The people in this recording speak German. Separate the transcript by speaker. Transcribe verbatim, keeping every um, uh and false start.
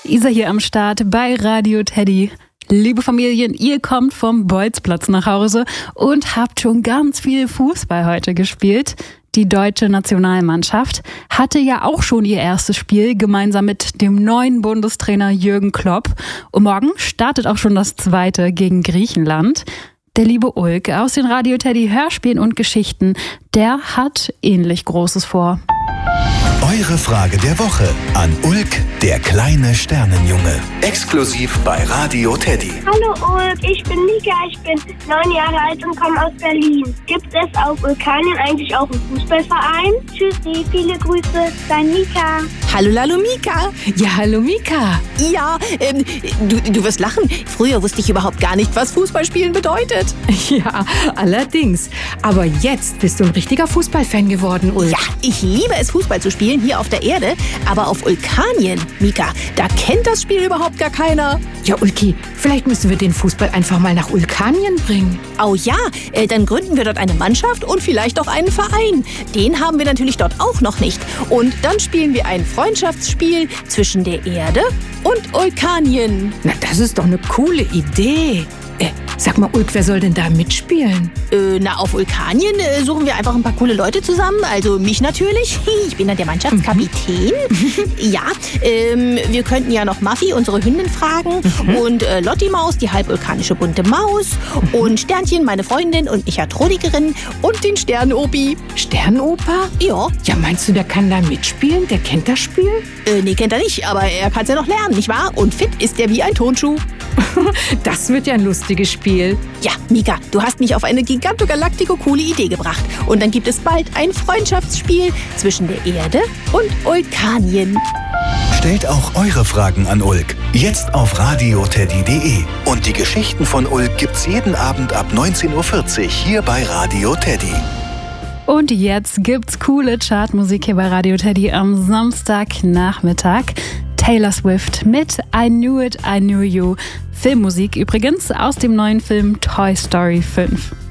Speaker 1: Isa hier am Start bei Radio Teddy. Liebe Familien, ihr kommt vom Bolzplatz nach Hause und habt schon ganz viel Fußball heute gespielt. Die deutsche Nationalmannschaft hatte ja auch schon ihr erstes Spiel gemeinsam mit dem neuen Bundestrainer Jürgen Klopp. Und morgen startet auch schon das zweite gegen Griechenland. Der liebe Ulk aus den Radio Teddy Hörspielen und Geschichten, der hat ähnlich Großes vor.
Speaker 2: Eure Frage der Woche an Ulk, der kleine Sternenjunge. Exklusiv bei Radio Teddy.
Speaker 3: Hallo Ulk, ich bin Mika, ich bin neun Jahre alt und komme aus Berlin. Gibt es auf Vulkanien eigentlich auch einen Fußballverein? Tschüssi, viele Grüße, dein Mika.
Speaker 4: Hallo, hallo Mika.
Speaker 1: Ja, hallo Mika.
Speaker 4: Ja, ähm, du, du wirst lachen. Früher wusste ich überhaupt gar nicht, was Fußballspielen bedeutet.
Speaker 5: Ja, allerdings. Aber jetzt bist du ein richtiger Fußballfan geworden, Ulk.
Speaker 4: Ja, ich liebe es, Fußball zu spielen hier auf der Erde. Aber auf Vulkanien, Mika, da kennt das Spiel überhaupt gar keiner.
Speaker 5: Ja, Ulki, vielleicht müssen wir den Fußball einfach mal nach Vulkanien bringen.
Speaker 4: Oh ja, äh, dann gründen wir dort eine Mannschaft und vielleicht auch einen Verein. Den haben wir natürlich dort auch noch nicht. Und dann spielen wir ein Freundschaftsspiel zwischen der Erde und Vulkanien.
Speaker 5: Na, das ist doch eine coole Idee. Äh, sag mal, Ulk, wer soll denn da mitspielen?
Speaker 4: Äh, na, auf Vulkanien äh, suchen wir einfach ein paar coole Leute zusammen. Also mich natürlich. Ich bin dann der Mannschaftskapitän. Mhm. Ja, ähm, wir könnten ja noch Muffy, unsere Hündin, fragen. Mhm. Und äh, Lotti Maus, die halbvulkanische bunte Maus. Mhm. Und Sternchen, meine Freundin und Mechatronikerin. Und den Stern-Opi.
Speaker 5: Stern-Opa?
Speaker 4: Ja.
Speaker 5: Ja, meinst du, der kann da mitspielen? Der kennt das Spiel?
Speaker 4: Äh, nee, kennt er nicht. Aber er kann es ja noch lernen, nicht wahr? Und fit ist er wie ein Tonschuh.
Speaker 5: Das wird ja ein lustiges Spiel.
Speaker 4: Ja, Mika, du hast mich auf eine gigantogalactico-coole Idee gebracht. Und dann gibt es bald ein Freundschaftsspiel zwischen der Erde und Vulkanien.
Speaker 2: Stellt auch eure Fragen an Ulk. Jetzt auf radio teddy punkt de. Und die Geschichten von Ulk gibt's jeden Abend ab neunzehn Uhr vierzig hier bei Radio Teddy.
Speaker 1: Und jetzt gibt's coole Chartmusik hier bei Radio Teddy am Samstagnachmittag. Taylor Swift mit I Knew It, I Knew You. Filmmusik übrigens aus dem neuen Film Toy Story fünf.